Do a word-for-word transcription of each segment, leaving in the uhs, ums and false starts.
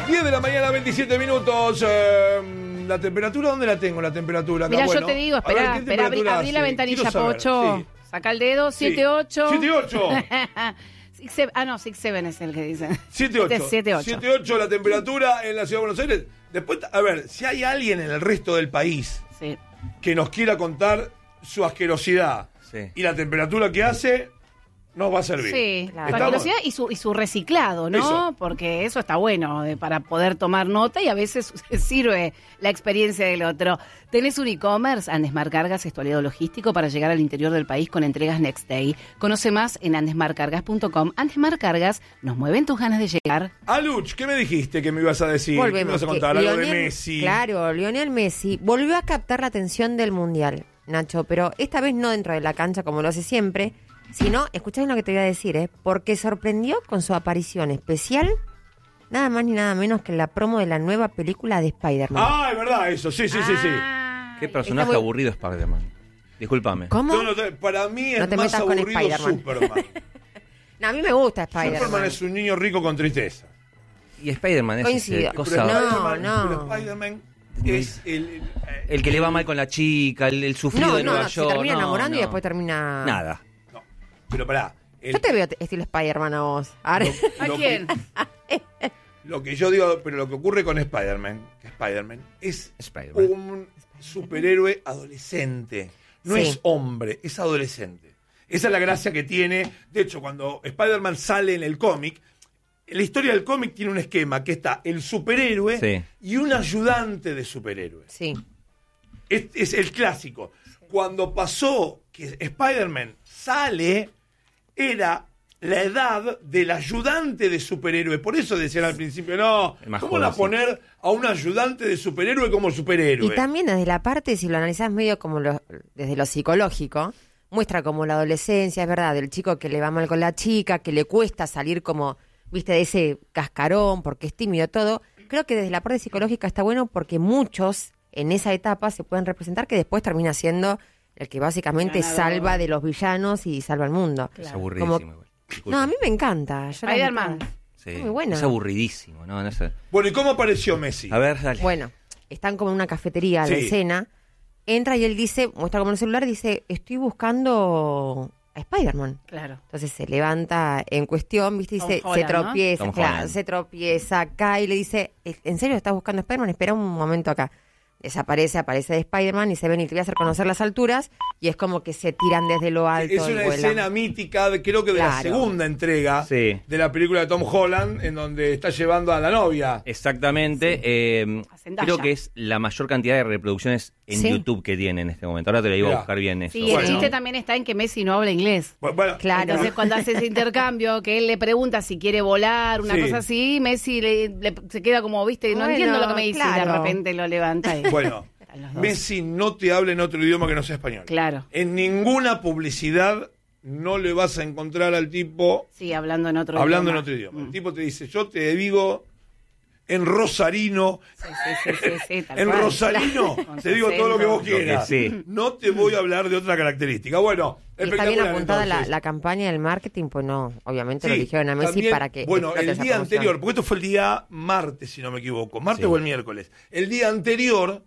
diez de la mañana, veintisiete minutos. Eh, ¿La temperatura dónde la tengo? La temperatura. Mira, bueno, yo te digo, espera, espera, abrí, abrí la ventanilla, Pocho. Sí. Saca el dedo, siete ocho. siete ocho. Ah, no, seis siete es el que dicen. siete ocho. siete ocho. siete ocho la temperatura en la Ciudad de Buenos Aires. Después, a ver, si hay alguien en el resto del país sí. que nos quiera contar su asquerosidad sí. y la temperatura que hace, nos va a servir. Sí, claro. Su asquerosidad y su, y su reciclado, ¿no? Eso. Porque eso está bueno de, para poder tomar nota y a veces sirve la experiencia del otro. ¿Tenés un e-commerce? Andesmar Cargas es tu aliado logístico para llegar al interior del país con entregas next day. Conoce más en andesmar cargas punto com. Andesmar Cargas, nos mueven tus ganas de llegar. Aluch, ¿qué me dijiste que me ibas a decir? Volvemos, ¿Qué me ibas a contar? Lionel, Algo de Messi. Claro, Lionel Messi volvió a captar la atención del Mundial, Nacho, pero esta vez no dentro de la cancha como lo hace siempre, sino, escuchá lo que te voy a decir, ¿eh? Porque sorprendió con su aparición especial, nada más ni nada menos que en la promo de la nueva película de Spider-Man. Ah, es verdad, eso, sí, sí, sí, sí. Qué personaje muy... aburrido Spider-Man. Discúlpame. ¿Cómo? No, no, para mí es no te más metas aburrido con Spider-Man. Superman. No, a mí me gusta Spider-Man. Superman es un niño rico con tristeza. Y Spider-Man es Coincido. ese cosa... No, no. Pero Spider-Man es el, el, el que le va mal con la chica, el, el sufrido no, de no, Nueva no, York. se termina no, enamorando no. y después termina... Nada. No, pero pará. El, yo te veo estilo Spider-Man a vos. A, lo, ¿A lo quién? Que, lo que yo digo, pero lo que ocurre con Spider-Man, Spider-Man es Spider-Man. un superhéroe adolescente. No sí. es hombre, es adolescente. Esa es la gracia que tiene. De hecho, cuando Spider-Man sale en el cómic, la historia del cómic tiene un esquema que está el superhéroe sí. y un ayudante de superhéroe. Sí. Es, es el clásico. Cuando pasó que Spider-Man sale, era la edad del ayudante de superhéroe. Por eso decían al principio, no, ¿cómo van a poner a un ayudante de superhéroe como superhéroe? Y también desde la parte, si lo analizás medio como lo, desde lo psicológico, muestra como la adolescencia, es verdad, del chico que le va mal con la chica, que le cuesta salir como, viste, de ese cascarón, porque es tímido, todo. Creo que desde la parte psicológica está bueno porque muchos en esa etapa se pueden representar que después termina siendo el que básicamente Ganador. salva de los villanos y salva al mundo. Claro. Es aburridísimo como, igual. No, a mí me encanta. Spider-Man. Sí, muy buena. Es aburridísimo, ¿no? no sé. Bueno, ¿y cómo apareció Messi? A ver, dale. Bueno, están como en una cafetería de sí. cena. Entra y él dice, muestra como en el celular, dice, estoy buscando a Spider-Man. Claro. Entonces se levanta en cuestión, viste, y se, Holland, se tropieza, ¿no? claro, se tropieza, cae y le dice, ¿en serio estás buscando a Spider-Man? Espera un momento acá. Desaparece, aparece de Spider-Man y se ven y te voy a hacer conocer las alturas y es como que se tiran desde lo alto. Es una escena mítica, de, creo que de claro. la segunda entrega sí. de la película de Tom Holland, en donde está llevando a la novia. Exactamente. Sí. Eh, creo que es la mayor cantidad de reproducciones en ¿Sí? YouTube que tiene en este momento. Ahora te la iba a buscar bien eso. Sí, bueno. El chiste también está en que Messi no habla inglés. Bueno, bueno, claro. Entonces cuando hace ese intercambio, que él le pregunta si quiere volar, una sí. cosa así, Messi le, le, se queda como, viste, no bueno, entiendo lo que me dice claro. y de repente lo levanta y... Bueno. Messi no te habla en otro idioma que no sea español. Claro. En ninguna publicidad no le vas a encontrar al tipo... Sí, hablando en otro hablando idioma. en otro idioma. Mm. El tipo te dice, yo te digo en rosarino. Sí, sí, sí, sí, sí, en cual. rosarino Claro. te digo todo lo que vos quieras. Lo que sí. No te voy a hablar de otra característica. Bueno, y está bien apuntada la, la campaña del marketing, pues no, obviamente sí, lo eligieron a Messi también, para que... Bueno, el día anterior, porque esto fue el día martes, si no me equivoco, martes sí. o el miércoles. El día anterior...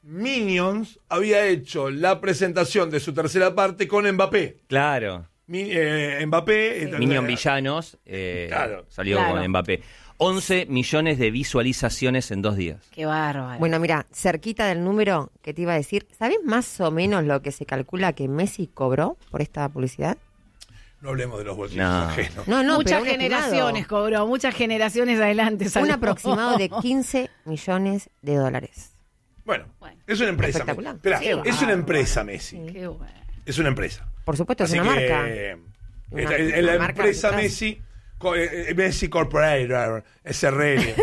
Minions había hecho la presentación de su tercera parte con Mbappé. Claro. Mi, eh, Mbappé. Sí. Minions Villanos eh, claro. salió claro. con Mbappé. once millones de visualizaciones en dos días. Qué bárbaro. Bueno, mira, cerquita del número que te iba a decir, ¿sabés más o menos lo que se calcula que Messi cobró por esta publicidad? No hablemos de los bolsillos no. ajenos. No, no, muchas pero generaciones cobró, muchas generaciones adelante. Un aproximado de quince millones de dólares. Bueno, bueno, es una empresa. Espectacular. Espera, Qué es bueno. una empresa Messi. Qué bueno. Es una empresa. Por supuesto, Así es una que, marca. Eh, una, es, una la marca empresa detrás. Messi, eh, Messi Corporator, S R L.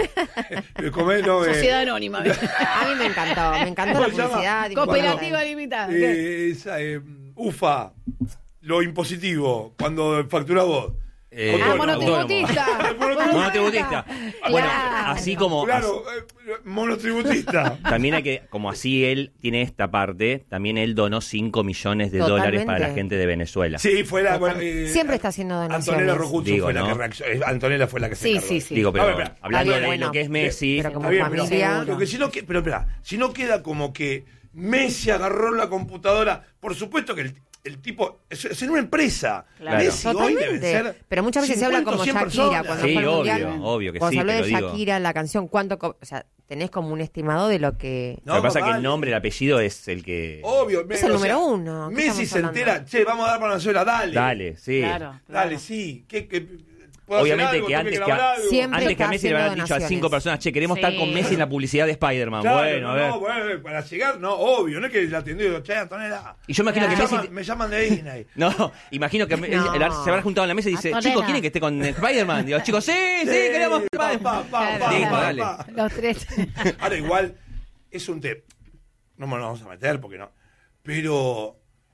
no, eh, Sociedad Anónima. A mí me encantó, me encantó la publicidad. Cooperativa Limitada. Eh, esa, eh, U F A, lo impositivo, cuando factura vos. Eh, ah, monotributista. Monotributista. Bueno, así como... Claro, eh, monotributista. También hay que, como así él tiene esta parte, también él donó cinco millones de Totalmente. dólares para la gente de Venezuela. Sí, fue la... Bueno, eh, Siempre está haciendo donaciones. Antonella Rocuzzo Digo, fue la ¿no? que reaccionó. eh, Antonella fue la que se Sí, encargó. sí, sí. Digo, pero A ver, espera. hablando Está bien, de bueno. lo que es Messi... Pero como Está bien, pero- familia... Porque si no, que- pero, espera, si no queda como que Messi agarró la computadora, por supuesto que el, el tipo es, es en una empresa. Claro. Messi hoy debe Totalmente. ser Pero muchas veces se habla cincuenta o como cien Shakira. personas. Cuando Sí, fue al obvio, mundial, obvio que cuando sí, se habló pero de digo- Shakira, la canción, ¿cuánto? co- O sea, tenés como un estimado de lo que... No, lo que pasa es que vale. el nombre, el apellido es el que... Obvio, Es el número uno. ¿Qué Messi estamos se hablando? entera, che, vamos a dar para Venezuela, dale. Dale, sí. Claro. Dale, sí. ¿Qué, qué, ¿puedo hacer Obviamente algo? que ¿Tengo antes que, grabar a, algo? Siempre antes que está a Messi le haciendo habrán dicho a donaciones. cinco personas, che, queremos Sí. estar con Messi en la publicidad de Spider-Man. Claro, bueno, a no, ver. no, bueno, para llegar, no, obvio, no es que la atendió y digo, che, Antonella. Y yo imagino me, que Messi... llaman, me llaman de Disney. No, imagino que él- No. él se habrá juntado en la mesa y dice, Antonella. chicos, ¿quieren que esté con Spider-Man? Digo, chicos, sí, sí, queremos pa, Spider-Man. pa, pa, pa, Listo, pa, dale. pa. Los tres. Ahora igual, es un tema. No me lo vamos a meter porque no. Pero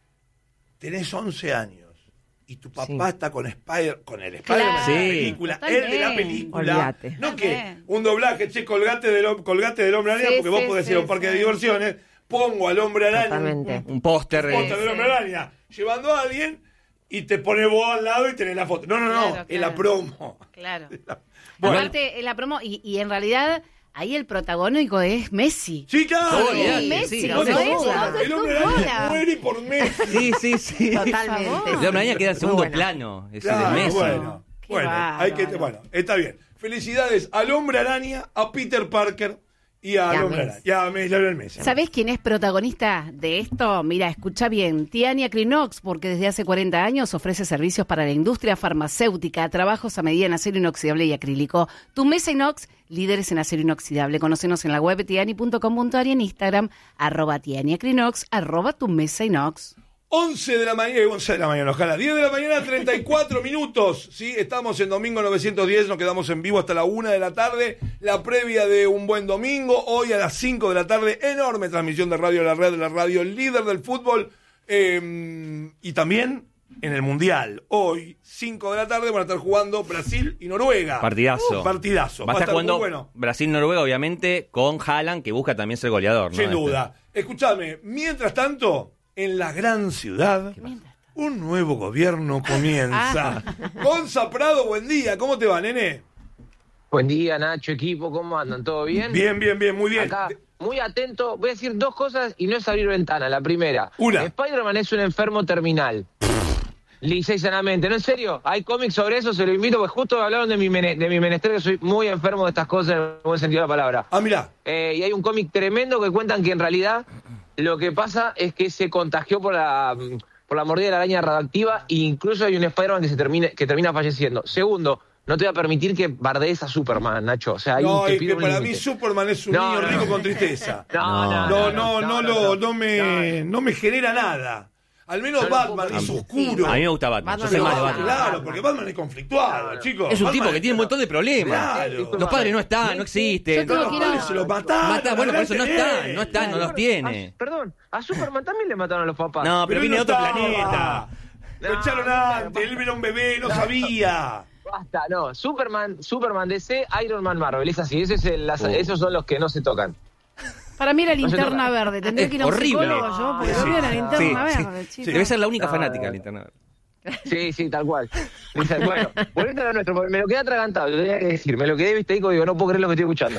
tenés once años y tu papá Sí. está con Spider, con el Spider-Man Claro, de la Sí. película, totalmente. él de la película. Olvídate. No que Totalmente. un doblaje, che, colgate del, hom- colgate del hombre araña Sí, porque vos sí, podés sí, ir a un parque sí. de diversiones, pongo al hombre araña, Totalmente. un, Un póster. un de- póster del hombre araña, llevando a alguien y te pone vos al lado y tenés la foto. No, no, no, Claro, es la claro. promo. Claro. Bueno. Aparte, en la promo, y, y en realidad, ahí el protagónico es Messi. Sí, claro. Oh, olvidate, Messi, sí, No, no no, es, no, no, el no, hombre no, araña no. muere por Messi. Sí, sí, sí. Totalmente. El hombre araña queda en Muy segundo buena. plano. Es Claro, el de Messi. bueno, Qué bueno, hay que, bárbaro. bueno, está bien. Felicidades al hombre araña, a Peter Parker y al Y a hombre Messi. araña. Y a Messi, Lionel Messi. ¿Sabés quién es protagonista de esto? Mira, escucha bien. Tiania Crinox, porque desde hace cuarenta años ofrece servicios para la industria farmacéutica, trabajos a medida en acero inoxidable y acrílico. Tu Mesa Inox, líderes en acero inoxidable. Conócenos en la web tiani punto com punto ar y en Instagram, arroba Tiania Crinox, arroba Tu Mesa Inox. once de la mañana, once de la mañana, ojalá. diez de la mañana, treinta y cuatro minutos. Sí, estamos en domingo novecientos diez, nos quedamos en vivo hasta la una de la tarde. La previa de un buen domingo. Hoy a las cinco de la tarde, enorme transmisión de Radio La Red, la radio líder del fútbol. Eh, y también en el Mundial. Hoy, cinco de la tarde, van a estar jugando Brasil y Noruega. Partidazo. Uh, partidazo. Va a estar muy jugando bueno. Brasil-Noruega, obviamente, con Haaland, que busca también ser goleador, ¿no? Sin duda. Escúchame, mientras tanto, en la gran ciudad, un nuevo gobierno comienza. Gonza Prado, buen día. ¿Cómo te va, nene? Buen día, Nacho, equipo, ¿cómo andan? ¿Todo bien? Bien, bien, bien, muy bien. Acá, muy atento, voy a decir dos cosas y no es abrir ventana. La primera, Una. Spider-Man es un enfermo terminal. Lisa y sanamente, ¿no? En serio, hay cómics sobre eso, se lo invito, porque justo hablaron de mi, mene- de mi menester, que soy muy enfermo de estas cosas en el buen sentido de la palabra. Ah, mirá. Eh, y hay un cómic tremendo que cuentan que en realidad lo que pasa es que se contagió por la, por la mordida de la araña radioactiva e incluso hay un Spider-Man que, se termine, que termina falleciendo. Segundo, no te voy a permitir que bardees a Superman, Nacho. O sea, hay No, un, te es pido que un para límite. mí Superman es un No, niño no, rico no. con tristeza. No, No, no, no, no, lo, no me, no me genera nada. Al menos No lo Batman puedo es creer. oscuro. A mí me gusta Batman. Batman Yo soy me más de gusta. Batman. Claro, porque Batman es conflictuado, Claro. chicos. Es un Batman tipo que tiene un montón de problemas. Claro. Los padres no están, no existen. Yo No, tengo los que ir a- padres se los mataron. Mata- bueno, por eso no adelante están, de no él. están, no los tiene. A- perdón, a Superman también le mataron a los papás. No, pero Pero viene de él otro no estaba. planeta. Lo No, echaron no, antes, él era un bebé, no sabía. Basta, no. Superman, Superman D C, Iron Man Marvel. Es así, ese es el- las- Oh. esos son los que no se tocan. Para mí era No se linterna toca. verde. Tendría Es que ir a un horrible. psicólogo yo, porque Sí, para mí era sí. linterna Sí, verde, sí. chicos. Debe ser la única No, fanática no, del no. internet. Sí, sí, tal cual. Dice, bueno, volviendo a lo nuestro, porque me lo quedé atragantado, lo tenía que decir. Me lo quedé, viste, digo, digo, no puedo creer lo que estoy escuchando.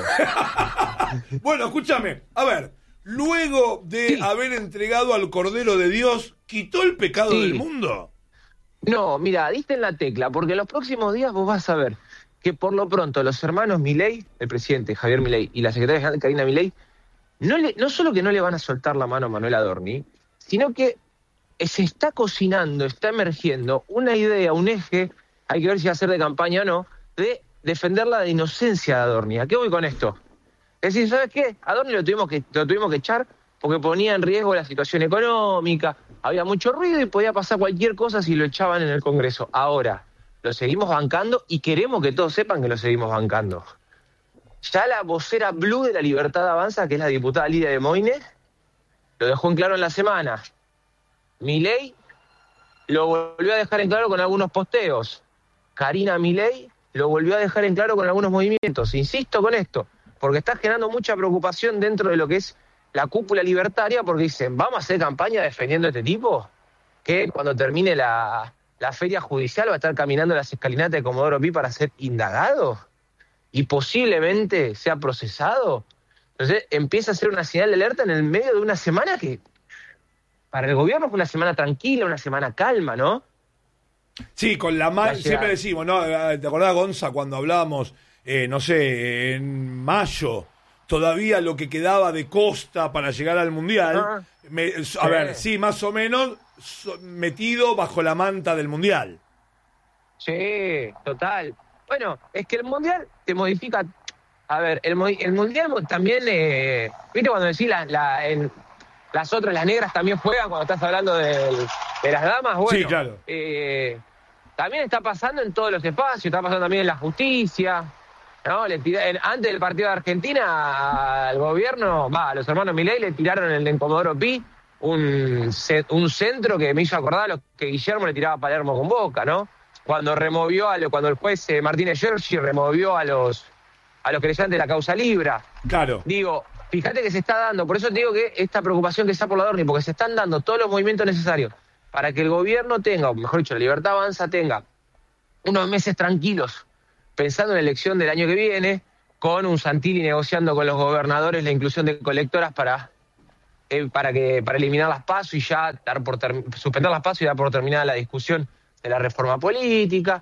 Bueno, escúchame, a ver, luego de Sí. haber entregado al Cordero de Dios, ¿quitó el pecado Sí. del mundo? No, mira, diste en la tecla, porque en los próximos días vos vas a ver que por lo pronto los hermanos Milei, el presidente Javier Milei y la secretaria general Karina Milei, no, le, no solo que no le van a soltar la mano a Manuel Adorni, sino que se está cocinando, está emergiendo una idea, un eje, hay que ver si va a ser de campaña o no, de defender la inocencia de Adorni. ¿A qué voy con esto? Es decir, ¿sabes qué? Adorni lo tuvimos que, lo tuvimos que echar porque ponía en riesgo la situación económica, había mucho ruido y podía pasar cualquier cosa si lo echaban en el Congreso. Ahora, lo seguimos bancando y queremos que todos sepan que lo seguimos bancando. Ya la vocera blue de la Libertad Avanza, que es la diputada Lidia de Moine, lo dejó en claro en la semana. Milei lo volvió a dejar en claro con algunos posteos. Karina Milei lo volvió a dejar en claro con algunos movimientos. Insisto con esto, porque está generando mucha preocupación dentro de lo que es la cúpula libertaria, porque dicen, ¿vamos a hacer campaña defendiendo a este tipo? Que cuando termine la, la feria judicial va a estar caminando las escalinatas de Comodoro Pi para ser indagado y posiblemente sea procesado. Entonces empieza a ser una señal de alerta en el medio de una semana que para el gobierno fue una semana tranquila, una semana calma, ¿no? Sí, con la mal, siempre decimos, ¿no? ¿Te acordás, Gonza, cuando hablábamos, eh, no sé, en mayo, todavía lo que quedaba de costa para llegar al Mundial? Ah, me, a sí. ver, sí, más o menos so, metido bajo la manta del Mundial. Sí, total. Bueno, es que el Mundial te modifica. A ver, el, el Mundial también, eh, ¿viste cuando decís la, la, en, las otras, las negras también juegan cuando estás hablando del, de las damas? Bueno, sí, claro. Eh, también está pasando en todos los espacios, está pasando también en la justicia, ¿no? Le tira, en, antes del partido de Argentina, al gobierno, va, a los hermanos Milei le tiraron en, en Comodoro Pi un, un centro que me hizo acordar a lo que Guillermo le tiraba a Palermo con Boca, ¿no? Cuando removió a lo, cuando el juez eh, Martínez Giorgi removió a los a los creyentes de la causa Libra. Claro. Digo, fíjate que se está dando, por eso te digo que esta preocupación que está por la Dorni, porque se están dando todos los movimientos necesarios para que el gobierno tenga, o mejor dicho, la Libertad Avanza tenga unos meses tranquilos, pensando en la elección del año que viene, con un Santilli negociando con los gobernadores la inclusión de colectoras para, eh, para, que, para eliminar las PASO y ya dar por ter- suspender las PASO y dar por terminada la discusión de la reforma política.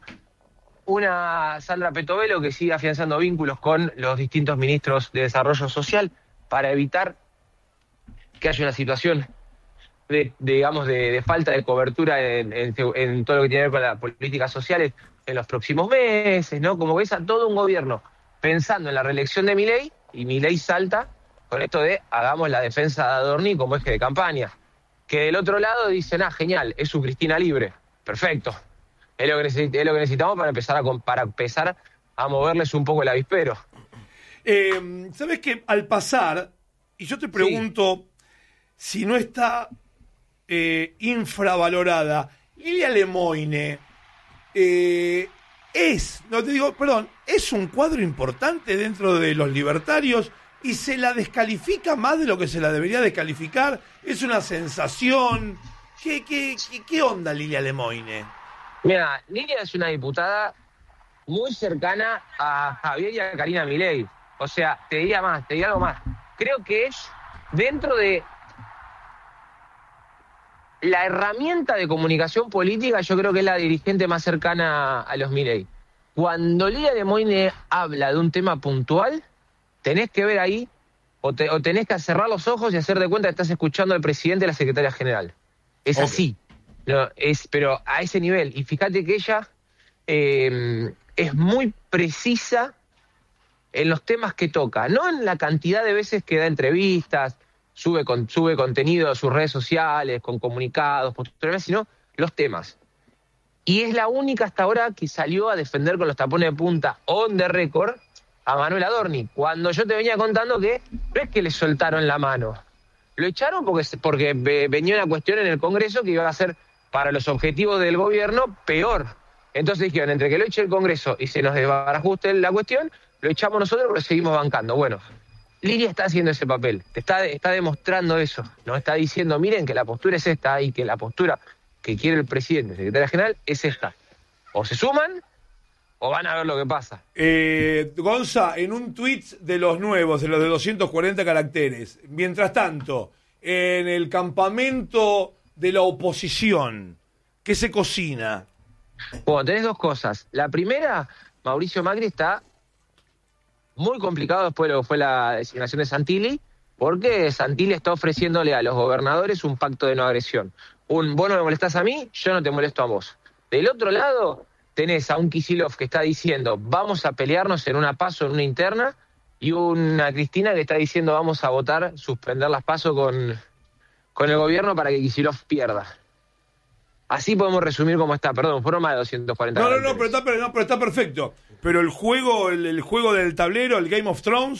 Una Sandra Petovelo que sigue afianzando vínculos con los distintos ministros de Desarrollo Social para evitar que haya una situación de, de digamos, de, de falta de cobertura en, en, en todo lo que tiene que ver con las políticas sociales en los próximos meses, ¿no? Como ves a todo un gobierno pensando en la reelección de Milei, y Milei salta con esto de hagamos la defensa de Adorni como eje de campaña. Que del otro lado dicen, ah, genial, es su Cristina libre. Perfecto. Es lo que, necesit- es lo que necesitamos para empezar a, para empezar a moverles un poco el avispero. Eh, ¿Sabes qué? Al pasar, y yo te pregunto sí. si no está eh, infravalorada, Lilia Lemoine eh, es, no te digo, perdón, es un cuadro importante dentro de los libertarios y se la descalifica más de lo que se la debería descalificar. Es una sensación. ¿Qué, qué, qué, qué onda Lilia Lemoine? Mira, Lilia es una diputada muy cercana a Javier y a Karina Milei. O sea, te diría más, te diría algo más. Creo que es dentro de la herramienta de comunicación política, yo creo que es la dirigente más cercana a los Milei. Cuando Lilia Lemoine habla de un tema puntual, tenés que ver ahí, o, te, o tenés que cerrar los ojos y hacer de cuenta que estás escuchando al presidente y a la secretaria general. Es okay. así. No, es, pero a ese nivel. Y fíjate que ella eh, es muy precisa en los temas que toca, no en la cantidad de veces que da entrevistas, sube, con, sube contenido a sus redes sociales, con comunicados, posteriores, sino los temas. Y es la única hasta ahora que salió a defender con los tapones de punta on the record a Manuel Adorni, cuando yo te venía contando que no es que le soltaron la mano, lo echaron porque, porque venía una cuestión en el Congreso que iba a ser para los objetivos del gobierno peor. Entonces dijeron, entre que lo eche el Congreso y se nos desbarajuste la cuestión, lo echamos nosotros porque seguimos bancando. Bueno, Lilia está haciendo ese papel, está, está demostrando eso, nos está diciendo, miren que la postura es esta y que la postura que quiere el presidente, el secretario general, es esta. O se suman o van a ver lo que pasa. Eh, Gonza, en un tuit de los nuevos, de los de doscientos cuarenta caracteres, mientras tanto, en el campamento de la oposición, ¿qué se cocina? Bueno, tenés dos cosas. La primera, Mauricio Macri está muy complicado después de lo que fue la designación de Santilli, porque Santilli está ofreciéndole a los gobernadores un pacto de no agresión. Un, vos no me molestás a mí, yo no te molesto a vos. Del otro lado, tenés a un Kicillof que está diciendo, vamos a pelearnos en una PASO, en una interna, y una Cristina que está diciendo, vamos a votar, suspender las PASO con... con el gobierno para que Kicillof pierda. Así podemos resumir cómo está. Perdón, fueron más de doscientos cuarenta. No, no, no, pero está, pero, no, pero está perfecto. Pero el juego, el, el juego del tablero, el Game of Thrones,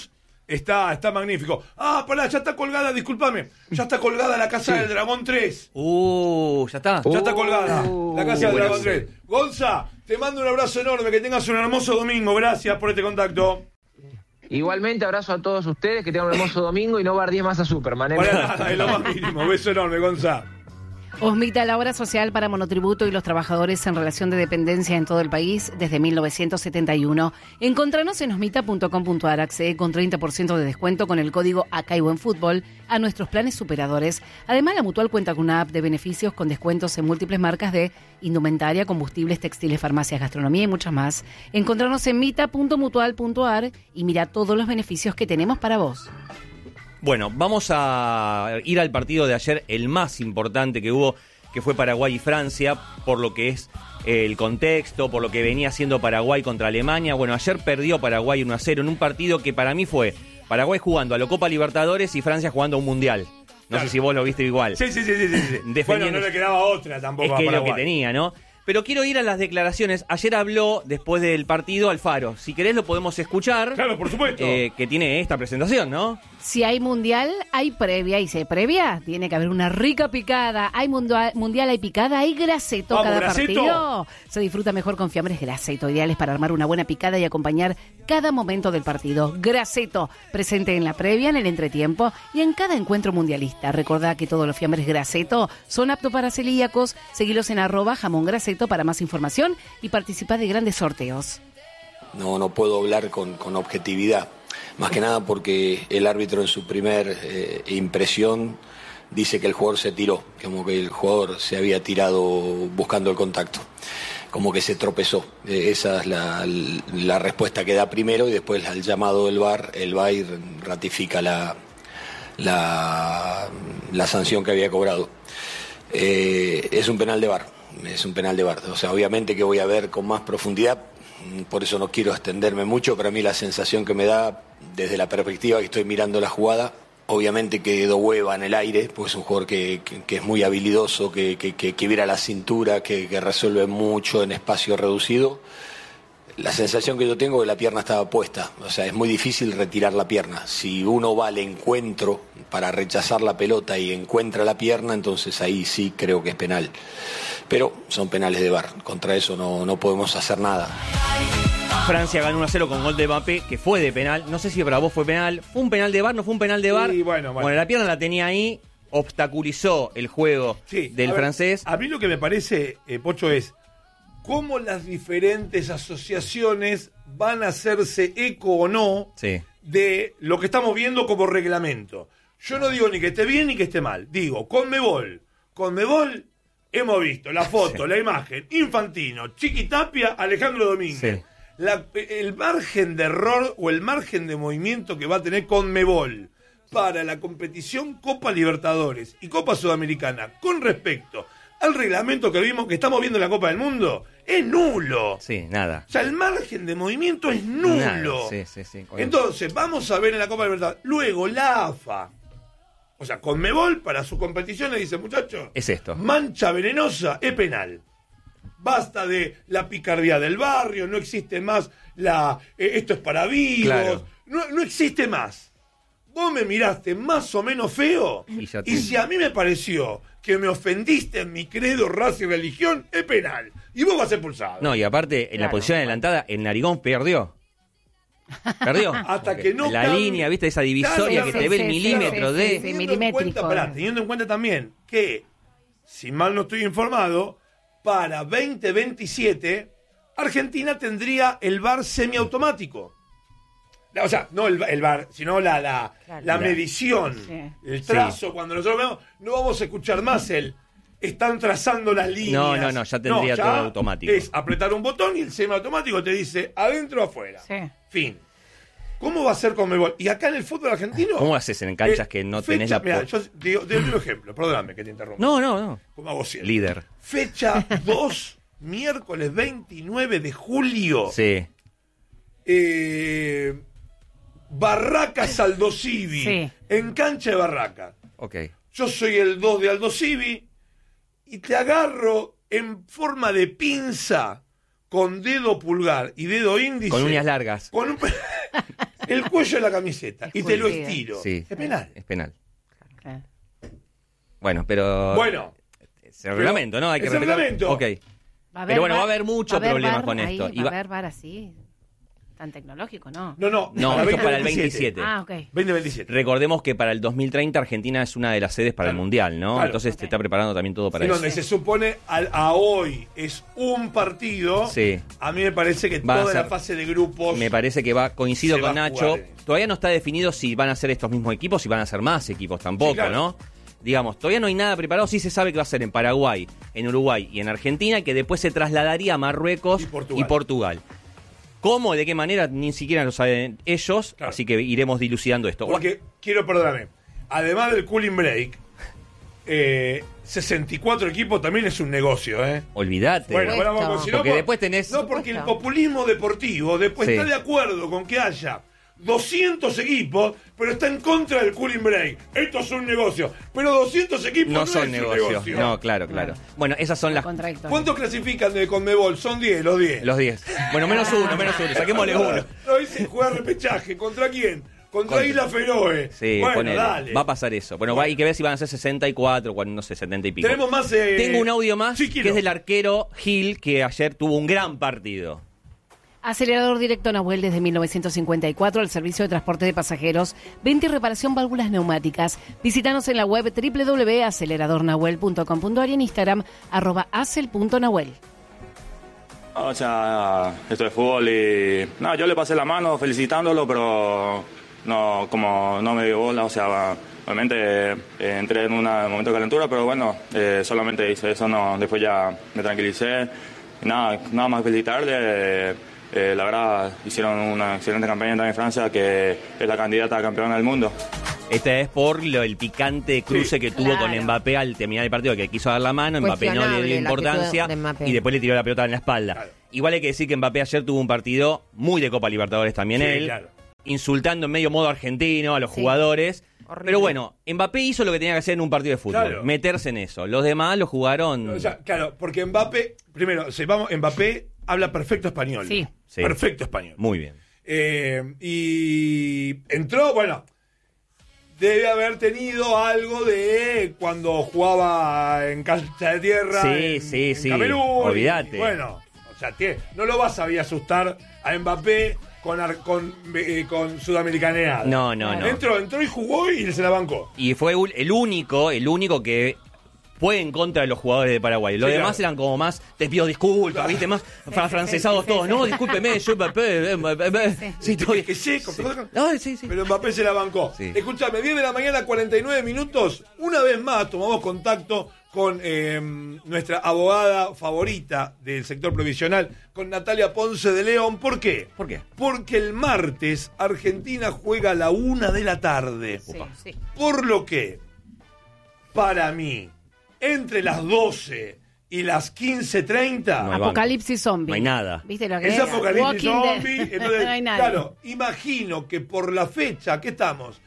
Está, está magnífico. Ah, pará, ya está colgada, discúlpame. Ya está colgada la Casa sí. del Dragón tres. Uh, ya está. Ya uh, está colgada la Casa uh, del Dragón tres. Gonza, te mando un abrazo enorme, que tengas un hermoso domingo. Gracias por este contacto. Igualmente, abrazo a todos ustedes, que tengan un hermoso domingo y no bardeen más a Superman. ¿eh? Para nada, es lo más mínimo. Beso enorme, Gonza. Osmita, la obra social para monotributo y los trabajadores en relación de dependencia en todo el país desde mil novecientos setenta y uno. Encontranos en osmita punto com punto ar. Accede con treinta por ciento de descuento con el código Acá y Buen Fútbol a nuestros planes superadores. Además, la Mutual cuenta con una app de beneficios con descuentos en múltiples marcas de indumentaria, combustibles, textiles, farmacias, gastronomía y muchas más. Encontranos en mita punto mutual punto ar y mira todos los beneficios que tenemos para vos. Bueno, vamos a ir al partido de ayer, el más importante que hubo, que fue Paraguay y Francia, por lo que es el contexto, por lo que venía haciendo Paraguay contra Alemania. Bueno, ayer perdió Paraguay uno a cero en un partido que para mí fue Paraguay jugando a la Copa Libertadores y Francia jugando a un Mundial. No claro. sé si vos lo viste igual. Sí, sí, sí, sí, sí. Bueno, no le quedaba otra tampoco es a que Paraguay. Lo que tenía, ¿no? Pero quiero ir a las declaraciones. Ayer habló, después del partido, Alfaro. Si querés lo podemos escuchar. Claro, por supuesto. Eh, que tiene esta presentación, ¿no? Si hay mundial, hay previa. Y si hay previa, tiene que haber una rica picada. Hay mundial, mundial hay picada, hay graseto. Vamos, cada graseto. partido se disfruta mejor con fiambres graseto, ideales para armar una buena picada y acompañar cada momento del partido. Graseto, presente en la previa, en el entretiempo y en cada encuentro mundialista. Recordá que todos los fiambres graseto son aptos para celíacos. Seguilos en arroba jamón graseto para más información y participar de grandes sorteos. No, no puedo hablar con, con objetividad, más que nada porque el árbitro en su primer eh, impresión dice que el jugador se tiró, como que el jugador se había tirado buscando el contacto, como que se tropezó. Eh, esa es la, la respuesta que da primero y después al llamado del V A R, el V A R ratifica la, la, la sanción que había cobrado. Eh, es un penal de V A R. Es un penal de V A R, o sea, obviamente que voy a ver con más profundidad, por eso no quiero extenderme mucho, pero a mí la sensación que me da, desde la perspectiva que estoy mirando la jugada, obviamente que quedó hueva en el aire, porque es un jugador que, que, que es muy habilidoso, que, que, que, que vira la cintura, que, que resuelve mucho en espacio reducido. La sensación que yo tengo es que la pierna estaba puesta, o sea, es muy difícil retirar la pierna. Si uno va al encuentro para rechazar la pelota y encuentra la pierna, entonces ahí sí creo que es penal. Pero son penales de V A R, contra eso no, no podemos hacer nada. Francia ganó uno a cero con gol de Mbappé, que fue de penal. No sé si para vos fue penal. ¿Fue un penal de V A R? ¿No fue un penal de V A R? Sí, bueno, bueno. Bueno, la pierna la tenía ahí, obstaculizó el juego sí, del a ver, francés. A mí lo que me parece, eh, Pocho, es cómo las diferentes asociaciones van a hacerse eco o no sí. de lo que estamos viendo como reglamento. Yo no digo ni que esté bien ni que esté mal. Digo, Conmebol. Conmebol, hemos visto la foto, sí. la imagen, Infantino, Chiquitapia, Alejandro Domínguez. Sí. La, el margen de error o el margen de movimiento que va a tener Conmebol para la competición Copa Libertadores y Copa Sudamericana con respecto al reglamento que vimos, que estamos viendo en la Copa del Mundo, es nulo. Sí, nada. O sea, el margen de movimiento es nulo. Nada. Sí, sí, sí. Entonces, vamos a ver en la Copa Libertadores. Luego, la A F A. O sea, Conmebol para sus competiciones dice, muchachos, es esto. Mancha venenosa es penal. Basta de la picardía del barrio, no existe más la eh, esto es para vivos, claro. no, no existe más. Vos me miraste más o menos feo y, te... y si a mí me pareció que me ofendiste en mi credo, raza y religión, es penal. Y vos vas expulsado. No, y aparte, en claro, la posición adelantada, el Narigón perdió. Perdió. Hasta que no la cambie. Línea, viste, esa divisoria claro, que sí, te ve sí, el sí, milímetro sí, de... sí, sí, milimétrico. Pará, teniendo en cuenta también que, si mal no estoy informado, para veinte veintisiete, Argentina tendría el V A R semiautomático. O sea, no el, el V A R, sino la, la, claro, la medición, sí. el trazo. Sí. Cuando nosotros vemos, no vamos a escuchar más el... Están trazando las líneas. No, no, no, ya tendría no, ya todo automático. Es apretar un botón y el semiautomático te dice adentro o afuera. Sí. Fin. ¿Cómo va a ser Conmebol? Y acá en el fútbol argentino... ¿Cómo haces en canchas eh, que no fecha, tenés la... Mira, yo digo, te doy un ejemplo, perdóname que te interrumpa. No, no, no. Como hago siempre. Líder. Fecha dos, miércoles veintinueve de julio. Sí. Eh, Barracas Aldosivi. Sí. En cancha de Barracas. Ok. Yo soy el dos de Aldosivi y te agarro en forma de pinza con dedo pulgar y dedo índice. Con uñas largas. Con un... el cuello de la camiseta y te lo estiro. Sí. Es penal. Es penal. Claro. Bueno, pero... Bueno. Es el reglamento, ¿no? Hay que es el respetar. reglamento. Ok. Va a haber Pero bueno, bar- va a haber muchos va a haber problemas bar con ahí, esto. Va Y a va- haber bar así, tan tecnológico, ¿no? No, no. No, para esto es para el veinte veintisiete. Ah, ok. veinte veintisiete. Recordemos que para el dos mil treinta Argentina es una de las sedes para Claro. el Mundial, ¿no? Claro. Entonces Ok. se está preparando también todo para En eso. donde se supone al- a hoy es un partido. Sí. A mí me parece que Va a toda ser- la fase de grupos. Me parece que va, coincido Se con va a Nacho. jugar en- Todavía no está definido si van a ser estos mismos equipos, si van a ser más equipos tampoco, Sí, claro. ¿no? Digamos, todavía no hay nada preparado, sí se sabe que va a ser en Paraguay, en Uruguay y en Argentina, y que después se trasladaría a Marruecos Y Portugal. y Portugal. ¿Cómo y de qué manera? Ni siquiera lo saben ellos, Claro. así que iremos dilucidando esto. Porque, quiero, perdóname, además del cooling break, eh, sesenta y cuatro equipos también es un negocio, ¿eh? Olvídate. Bueno, bueno, Supuesto. vamos, si no, Porque por- después tenés- No, porque el Supuesto. populismo deportivo después Sí. está de acuerdo con que haya doscientos equipos, pero está en contra del cooling break. Esto es un negocio. Pero doscientos equipos no, No son es un negocios. negocio. No, claro, claro. Bueno, esas son las... Contradictorio. ¿Cuántos clasifican de Conmebol? Son diez, los diez. Los diez. Bueno, menos uno, menos uno. Saquémosle uno. No, dice jugar repechaje. ¿Contra quién? Contra Contra- Isla Feroe. Sí, bueno, ponele. dale. Va a pasar eso. Bueno, va, hay que ver si van a ser sesenta y cuatro, cuando, no sé, setenta y pico. Tenemos más. eh, Tengo un audio más sí, que quiero. es del arquero Gil, que ayer tuvo un gran partido. Acelerador directo Nahuel desde mil novecientos cincuenta y cuatro al servicio de transporte de pasajeros, venta y reparación válvulas neumáticas. Visítanos en la web doble u doble u doble u punto acelerador nahuel punto com punto a r y en Instagram arroba acel punto nahuel. O sea, esto es fútbol y... No, yo le pasé la mano felicitándolo, pero no, como no me dio bola, o sea, obviamente eh, entré en una- un momento de calentura, pero bueno, eh, solamente hice eso, no, después ya me tranquilicé. Y nada, nada más felicitarle. eh, eh, la verdad, hicieron una excelente campaña también en Francia, que es la candidata a campeona del mundo. Esta es por lo, el picante cruce Sí, que tuvo claro. con Mbappé al terminar el partido, que quiso dar la mano, Mbappé no le Cuestionable dio la actitud importancia de Mbappé. y después le tiró la pelota en la espalda. Claro. Igual hay que decir que Mbappé ayer tuvo un partido muy de Copa Libertadores también Sí, él, claro. insultando en medio modo argentino a los Sí. jugadores. Horrible. Pero bueno, Mbappé hizo lo que tenía que hacer en un partido de fútbol, Claro. meterse en eso. Los demás lo jugaron... O sea, claro, porque Mbappé, primero, sepamos, Mbappé habla perfecto español. Sí. Sí. Perfecto español. Muy bien. Eh, y entró, bueno, debe haber tenido algo de cuando jugaba en cancha de tierra. Sí, en, sí, en sí. Camerún. Olvídate. Y bueno, o sea, tiene- no lo vas a asustar a Mbappé con, ar- con, eh, con sudamericaneada. No, no, no. Entró, entró y jugó y se la bancó. Y fue un- el único, el único que fue en contra de los jugadores de Paraguay. Los Sí, demás claro. eran como más, te pido disculpas, ¿viste? Más fra- francesados sí, sí, todos. sí. No, discúlpeme, yo Mbappé, eh, Mbappé. Sí. Sí, todo bien. Que sí, Sí. con- Ay, sí, sí. Pero Mbappé se la bancó. Sí. Escúchame, diez de la mañana, cuarenta y nueve minutos. Una vez más tomamos contacto con eh, nuestra abogada favorita del sector provisional, con Natalia Ponce de León. ¿Por qué? ¿Por qué? Porque el martes Argentina juega a la una de la tarde. Sí, sí. Por lo que, para mí, entre las doce y las quince treinta... No hay banco. Apocalipsis zombie. No hay nada. ¿Viste lo que Es es? apocalipsis Walking Dead. zombie. Entonces, no hay nada. claro, imagino que por la fecha que estamos,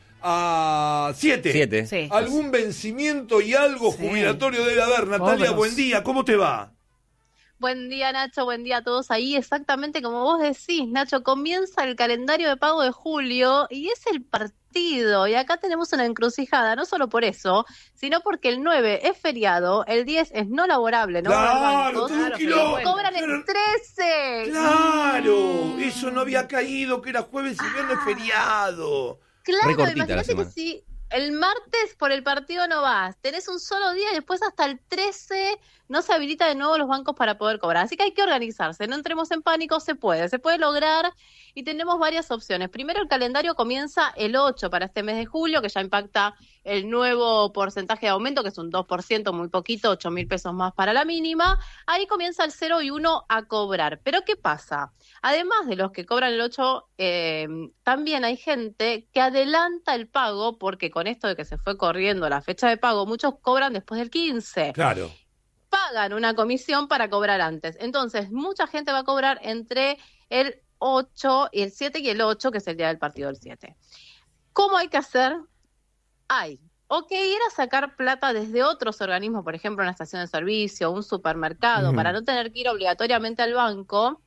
a siete, Siete. Sí. algún vencimiento y algo Sí. jubilatorio debe haber. Natalia, Cobros. buen día, ¿cómo te va? Buen día, Nacho, buen día a todos ahí. Exactamente como vos decís, Nacho, comienza el calendario de pago de julio y es el partido. Y acá tenemos una encrucijada, no solo por eso, sino porque el nueve es feriado, el diez es no laborable, ¿no? Claro, Los bancos, todo un claro, quilombo. pero cobran el Pero- trece. Claro, eso no había caído, que era jueves y viernes feriado. Claro, Re cortita la imagínate que semana. si el martes por el partido no vas, tenés un solo día y después hasta el trece no se habilita de nuevo los bancos para poder cobrar. Así que hay que organizarse, no entremos en pánico, se puede, se puede lograr y tenemos varias opciones. Primero, el calendario comienza el ocho para este mes de julio, que ya impacta el nuevo porcentaje de aumento, que es un dos por ciento, muy poquito, ocho mil pesos más para la mínima. Ahí comienza el cero y uno a cobrar. Pero ¿qué pasa? Además de los que cobran el ocho, eh, también hay gente que adelanta el pago, porque con esto de que se fue corriendo la fecha de pago, muchos cobran después del quince. Claro. Pagan una comisión para cobrar antes. Entonces, mucha gente va a cobrar entre el ocho y el siete y el ocho, que es el día del partido del siete. ¿Cómo hay que hacer? Hay o que ir a sacar plata desde otros organismos, por ejemplo, una estación de servicio, un supermercado, Ujú. para no tener que ir obligatoriamente al banco,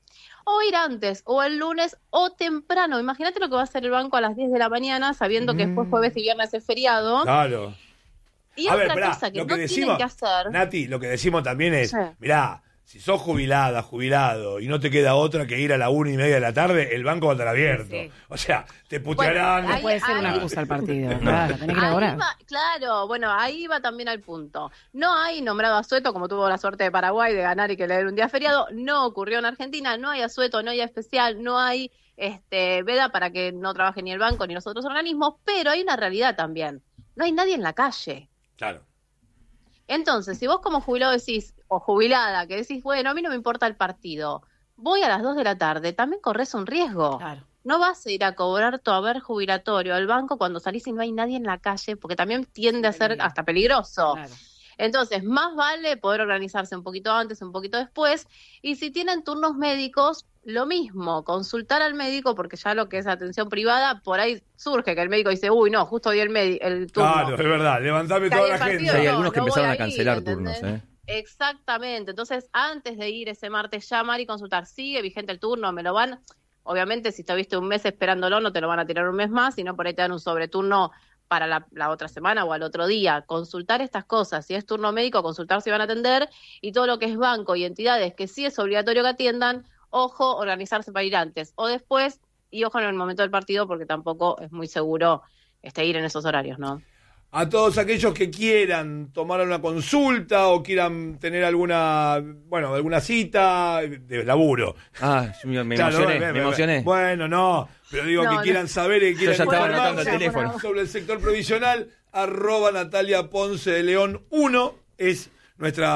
o ir antes, o el lunes, o temprano. Imagínate lo que va a hacer el banco a las diez de la mañana, sabiendo que después jueves y viernes es feriado. Claro. Y a otra ver, esperá, cosa que lo no que tienen decimos, que hacer... Nati, lo que decimos también es, Sí. mirá, si sos jubilada, jubilado, y no te queda otra que ir a la una y media de la tarde, el banco va a estar abierto. Sí. O sea, te putearán. Bueno, No ahí- puede ser una ahí- excusa al partido. Claro, tenés que Ahí laburar. va- claro, bueno, ahí va también al punto. No hay nombrado asueto, como tuvo la suerte de Paraguay de ganar y que le den un día feriado. No ocurrió en Argentina, no hay asueto, no hay especial, no hay este veda para que no trabaje ni el banco ni los otros organismos, pero hay una realidad también. No hay nadie en la calle. Claro. Entonces, si vos como jubilado decís, o jubilada, que decís, bueno, a mí no me importa el partido, voy a las dos de la tarde, también corres un riesgo. Claro. No vas a ir a cobrar tu haber jubilatorio al banco cuando salís y no hay nadie en la calle, porque también tiende a ser Peligro. hasta peligroso. Claro. Entonces, más vale poder organizarse un poquito antes, un poquito después. Y si tienen turnos médicos, lo mismo, consultar al médico, porque ya lo que es atención privada, por ahí surge que el médico dice, uy, no, justo di el, medi- el turno. Claro, es verdad, levantame Cae toda el la partido, gente. Sí, hay no, algunos que no voy empezaron a ir, cancelar ¿entendés? turnos, ¿eh? Exactamente. Entonces, antes de ir ese martes, llamar y consultar, ¿sigue vigente el turno? ¿Me lo van? Obviamente, si estuviste un mes esperándolo, no te lo van a tirar un mes más, sino por ahí te dan un sobreturno para la, la otra semana o al otro día. Consultar estas cosas. Si es turno médico, consultar si van a atender. Y todo lo que es banco y entidades que sí es obligatorio que atiendan, ojo, organizarse para ir antes o después. Y ojo en el momento del partido, porque tampoco es muy seguro este, ir en esos horarios, ¿no? A todos aquellos que quieran tomar una consulta o quieran tener alguna, bueno, alguna cita de laburo. Ah, me, me Claro, emocioné, ve, ve, me ve. emocioné. Bueno, no, pero digo No, que no. quieran saber, que quieran ya estaba informarse anotando el teléfono. sobre el sector provisional, arroba Natalia Ponce de León uno es nuestra